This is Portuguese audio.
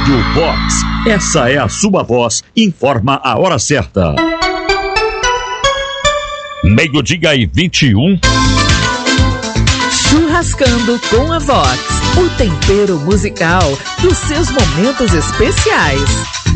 Rádio Vox. Essa é a sua voz. Informa a hora certa. 12:21. Churrascando com a Vox. O tempero musical dos seus momentos especiais.